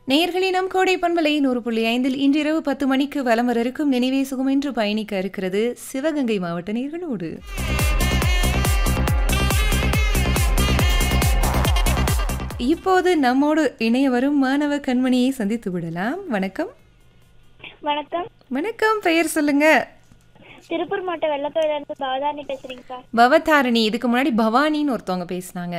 நேயர்களே, நம் கோடை பண்பலை 100.5 இன்றிரவு 10 மணிக்கு வலம் வர இருக்கும் நினைவே சுகம் என்று பயணிக்க இருக்கிறது சிவகங்கை மாவட்ட நேயர்களோடு. இப்போது நம்மோடு இணைய வரும் மாணவ கண்மணியை சந்தித்து விடலாம். வணக்கம். வணக்கம். வணக்கம். பெயர் சொல்லுங்க. திருப்பூர் மாவட்ட வெள்ளக்கோயில இருந்து பவதாரணி பேசுறீங்க சார். பவதாரணி. இதுக்கு முன்னாடி பவானின்னு ஒருத்தவங்க பேசினாங்க.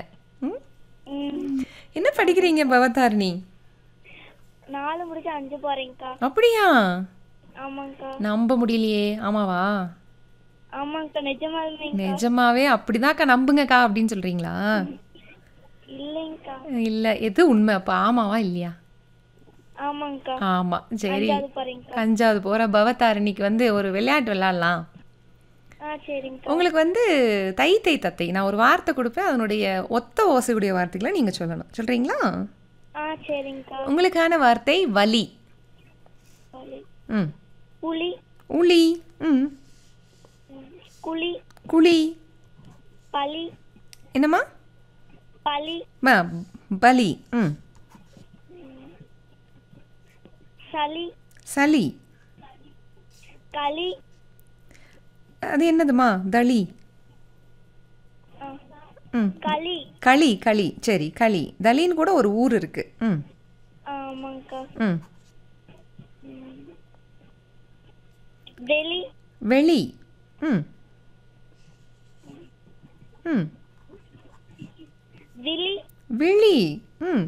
என்ன படிக்கிறீங்க பவதாரணி? 4 முடிச்சு 5 போறேங்கக்கா. அப்படியா? ஆமாங்கக்கா. நம்ப முடியலையே. ஆமாவா? ஆமாங்கக்கா, நிஜமாலுமே. நிஜமாவே அப்படிதான்க்கா, நம்புங்கக்கா அப்படின்னு சொல்றீங்களா? இல்லைங்கக்கா. இல்ல, எது உண்மை? அப்ப ஆமாவா இல்லையா? ஆமாங்கக்கா. ஆமா. சரி, 5வது போறேங்கக்கா. 5வது போற பவதாரணிக்கு ஒரு விளையாட்டு விளையாடலாம். சரிங்கக்கா. உங்களுக்கு தை தை தத்தை நான் ஒரு வார்த்தை கொடுப்பேன், அதனுடைய ஒத்த ஓசையுடைய வார்த்தைகளை நீங்க சொல்லணும். சொல்றீங்களா? சரிங்கக்கா. உங்களுக்கான வார்த்தை வலி. ம். புலி. உளி. ம். குழி. குழி. பலி. என்னம்மா? பலி. பலி. ம். சளி. சளி. களி. அது என்னதுமா? தளி. ம். களி. களி. களி. சரி, களி. தலின்னு கூட ஒரு ஊர் இருக்கு. ம். ஆமாங்கக்கா. ம். வெளி. வெளி. ம். ம். விழி. விழி. ம்.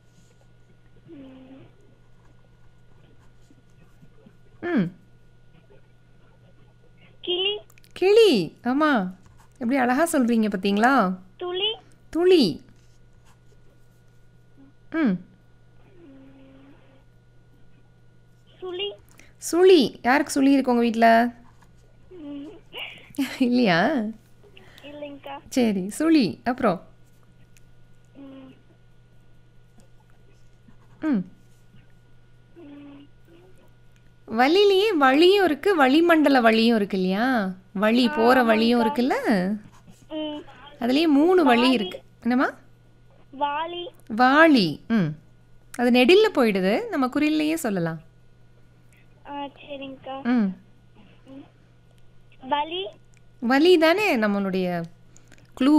ம். கிளி. கிளி. ஆமா, எப்படி அழகா சொல்றீங்க பாத்தீங்களா? துளி. துளி. ம். சுழி. சுழி. யாருக்கு சுழி இருக்கு உங்க வீட்டில்? இல்லையா? இல்லைங்கக்கா. சரி, சுழி. அப்புறம்? ம். வழியிலேயே வழியும் இருக்கு, வளிமண்டல வழியும் இருக்கு இல்லையா? வழி போற வழியும் இருக்குல்ல, அதுலயே 3 வழி இருக்கு. என்னம்மா? வாளி. வாளி. ம். அது நெடில்ல போயிடுது, நம்ம குறியிலேயே சொல்லலாம். சரிங்கக்கா. ம். வலி. வலி தானே நம்மளுடைய க்ளூ.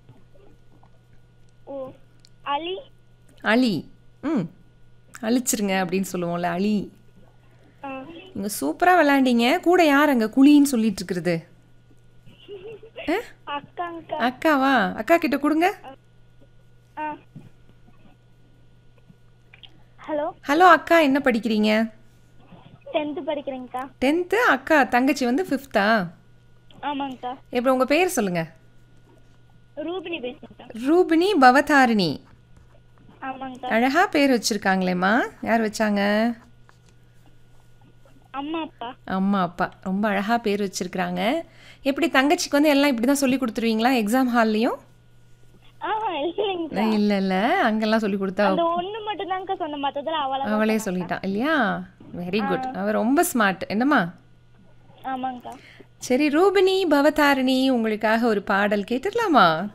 ஓ. அலி. அலி. ம். அழிச்சிருங்க அப்படின்னு சொல்லுவோம்ல, அலி. நீங்கள் சூப்பராக விளையாண்டீங்க. கூட யார் அங்கே குழின்னு சொல்லிட்டு இருக்கிறது? அக்காங்கக்கா. அக்காவா? அக்கா கிட்ட கொடுங்க. ஹலோ. ஹலோ அக்கா, என்ன படிக்கிறீங்க? 10th படிக்கிறேங்கக்கா. 10th. அக்கா தங்கச்சி 5th-ஆ? ஆமாங்கக்கா. இப்போ உங்கள் பேர் சொல்லுங்கள். ரூபினி பேசுறேன்க்கா. ரூபினி பவதாரிணி. ஆமாங்கக்கா. அழகா பேர் வச்சிருக்காங்களேம்மா. யார் வச்சாங்க? அம்மா அப்பா. அம்மா அப்பா ரொம்ப அழகா பேர் வச்சிருக்காங்க. எப்படி தங்கச்சிக்கு எல்லாம் இப்படி தான் சொல்லி கொடுத்துருவீங்களா எக்ஸாம் ஹால்லையும்? இல்லைங்கக்கா. இல்லை இல்லை, அங்கெல்லாம் சொல்லி கொடுத்தா அந்த ஒண்ணு மட்டும் தான்க்கா சொன்ன, மத்ததெல்லாம் அவளே சொல்லிட்டான் இல்லையா? Very good. அவ ரொம்ப ஸ்மார்ட். என்னம்மா? ஆமாங்கக்கா. சரி ரூபினி பவதாரிணி, உங்களுக்காக ஒரு பாடல் கேட்டுடலாமா?